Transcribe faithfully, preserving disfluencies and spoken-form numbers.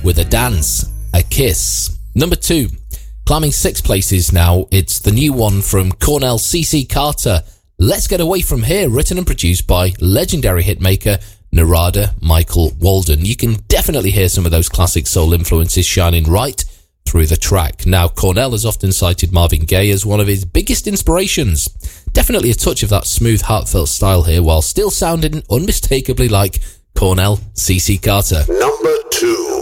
with A Dance, A Kiss. Number two, climbing six places now, it's the new one from Cornell C C Carter, Let's Get Away From Here, written and produced by legendary hitmaker Narada Michael Walden. You can definitely hear some of those classic soul influences shining right through the track. Now, Cornell has often cited Marvin Gaye as one of his biggest inspirations. Definitely a touch of that smooth, heartfelt style here, while still sounding unmistakably like Cornell C C Carter. Number two.